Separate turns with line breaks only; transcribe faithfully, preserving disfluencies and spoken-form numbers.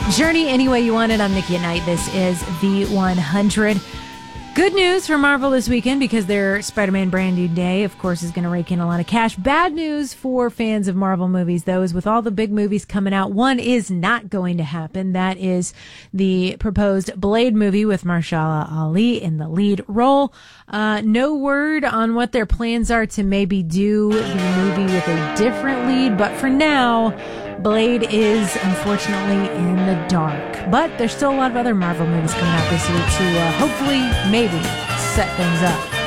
Journey any way you want it. I'm Nikki at Night. This is V one hundred. Good news for Marvel this weekend because their Spider-Man Brand New Day, of course, is going to rake in a lot of cash. Bad news for fans of Marvel movies, though, is with all the big movies coming out, one is not going to happen. That is the proposed Blade movie with Mahershala Ali in the lead role. Uh, no word on what their plans are to maybe do the movie with a different lead, but for now, Blade is unfortunately in the dark. But there's still a lot of other Marvel movies coming out this year to uh, hopefully, maybe, set things up.